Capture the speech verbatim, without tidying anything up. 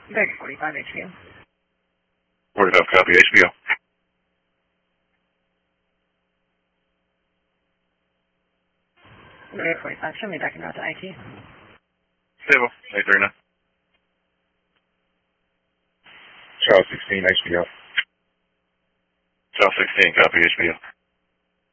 Vega forty-five, H B O. forty-five, copy, H B O. Vega forty-five, show me back and route to I T. Stable, eight three nine. Charles sixteen, H B O. Charles sixteen, copy, H B O.